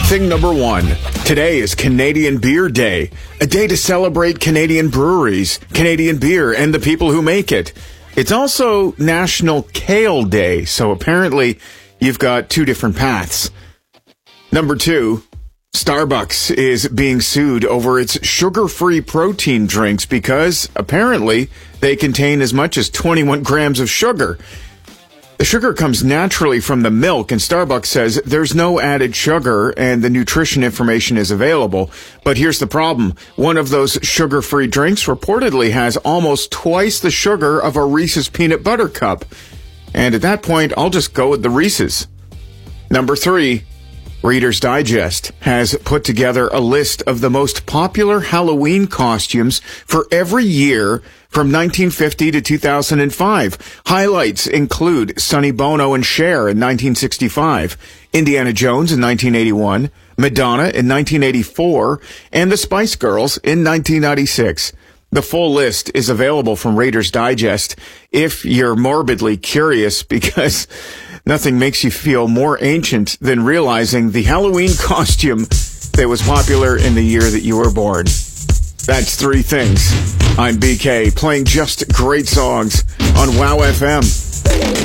Thing number one. Today is Canadian Beer Day, a day to celebrate Canadian breweries, Canadian beer, and the people who make it. It's also National Kale Day, so apparently you've got two different paths. Number two, Starbucks is being sued over its sugar-free protein drinks because apparently they contain as much as 21 grams of sugar. The sugar comes naturally from the milk, and Starbucks says there's no added sugar and the nutrition information is available. But here's the problem. One of those sugar-free drinks reportedly has almost twice the sugar of a Reese's peanut butter cup. And at that point, I'll just go with the Reese's. Number three, Reader's Digest has put together a list of the most popular Halloween costumes for every year from 1950 to 2005. Highlights include Sonny Bono and Cher in 1965, Indiana Jones in 1981, Madonna in 1984, and the Spice Girls in 1996. The full list is available from Reader's Digest if you're morbidly curious, because nothing makes you feel more ancient than realizing the Halloween costume that was popular in the year that you were born. That's three things. I'm BK, playing just great songs on WOW FM.